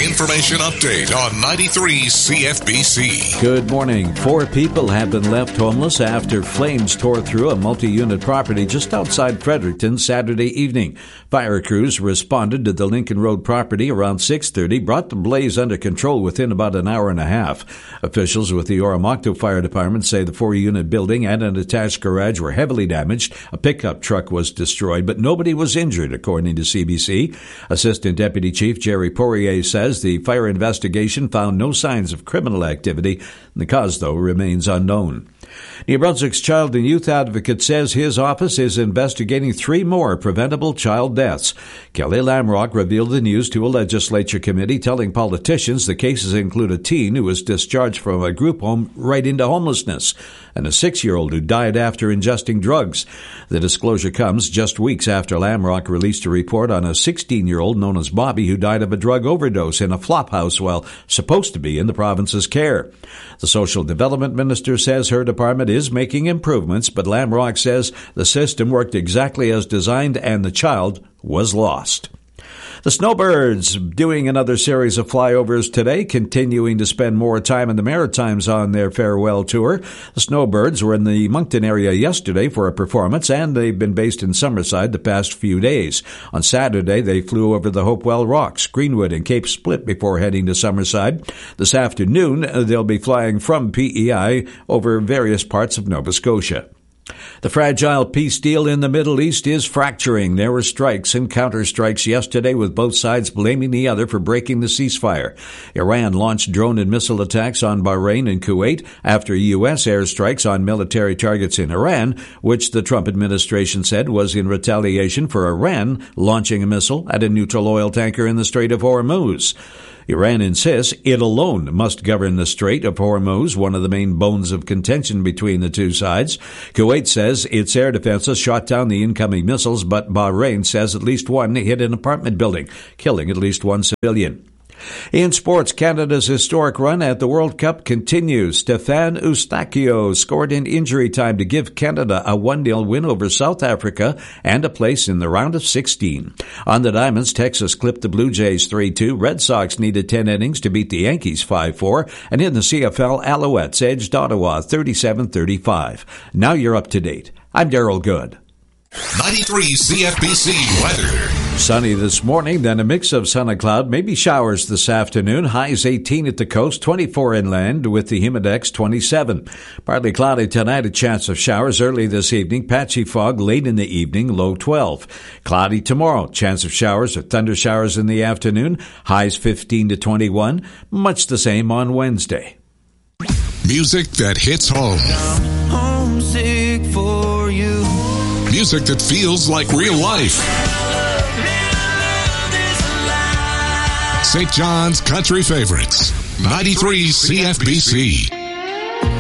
information update on 93 CFBC. Good morning. 4 people have been left homeless after flames tore through a multi-unit property just outside Fredericton Saturday evening. Fire crews responded to the Lincoln Road property around 6:30, brought the blaze under control within about an hour and a half. Officials with the Oromocto Fire Department say the 4-unit building and an attached garage were heavily damaged. A pickup truck was destroyed, but nobody was injured, according to CBC. Assistant Deputy Chief Jerry Poirier says the fire investigation found no signs of criminal activity. The cause, though, remains unknown. New Brunswick's Child and Youth Advocate says his office is investigating 3 more preventable child deaths. Kelly Lamrock revealed the news to a legislature committee, telling politicians the cases include a teen who was discharged from a group home right into homelessness and a 6-year-old who died after ingesting drugs. The disclosure comes just weeks after Lamrock released a report on a 16-year-old known as Bobby who died of a drug overdose in a flop house while supposed to be in the province's care. The Social Development Minister says her department is making improvements, but Lamrock says the system worked exactly as designed and the child was lost. The Snowbirds doing another series of flyovers today, continuing to spend more time in the Maritimes on their farewell tour. The Snowbirds were in the Moncton area yesterday for a performance, and they've been based in Summerside the past few days. On Saturday, they flew over the Hopewell Rocks, Greenwood, and Cape Split before heading to Summerside. This afternoon, they'll be flying from PEI over various parts of Nova Scotia. The fragile peace deal in the Middle East is fracturing. There were strikes and counterstrikes yesterday, with both sides blaming the other for breaking the ceasefire. Iran launched drone and missile attacks on Bahrain and Kuwait after U.S. airstrikes on military targets in Iran, which the Trump administration said was in retaliation for Iran launching a missile at a neutral oil tanker in the Strait of Hormuz. Iran insists it alone must govern the Strait of Hormuz, one of the main bones of contention between the two sides. Kuwait says its air defenses shot down the incoming missiles, but Bahrain says at least one hit an apartment building, killing at least 1 civilian. In sports, Canada's historic run at the World Cup continues. Stefan Eustáquio scored in injury time to give Canada a 1-0 win over South Africa and a place in the round of 16. On the Diamonds, Texas clipped the Blue Jays 3-2. Red Sox needed 10 innings to beat the Yankees 5-4. And in the CFL, Alouettes edged Ottawa 37-35. Now you're up to date. I'm Darryl Good. 93 CFBC weather. Sunny this morning, then a mix of sun and cloud, maybe showers this afternoon. Highs 18 at the coast, 24 inland with the humidex 27. Partly cloudy tonight, a chance of showers early this evening. Patchy fog late in the evening, low 12. Cloudy tomorrow, chance of showers or thunder showers in the afternoon. Highs 15 to 21. Much the same on Wednesday. Music that hits home. I'm homesick for you. Music that feels like real life. St. John's Country Favorites. 93 CFBC.